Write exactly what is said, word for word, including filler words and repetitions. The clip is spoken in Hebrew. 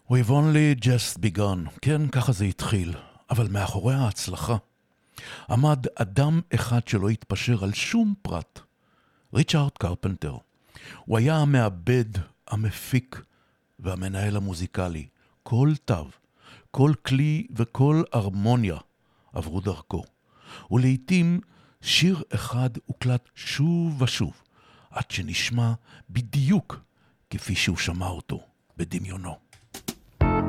We've only just begun. כן, ככה זה התחיל. אבל מאחורי ההצלחה עמד אדם אחד שלא התפשר על שום פרט. ריצ'רד קרפנטר. הוא היה המעבד, המפיק והמנהל המוזיקלי. כל תו, כל כלי וכל הרמוניה עברו דרכו. ולעיתים שיר אחד הוקלט שוב ושוב, עד שנשמע בדיוק כפי שהוא שמע אותו בדמיונו.